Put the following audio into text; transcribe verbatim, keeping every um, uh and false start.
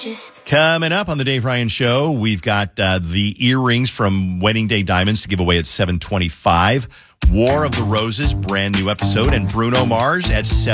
gorgeous. Coming up on the Dave Ryan Show, we've got uh, the earrings from Wedding Day Diamonds to give away at seven twenty-five. War of the Roses, brand new episode, and Bruno Mars at seven.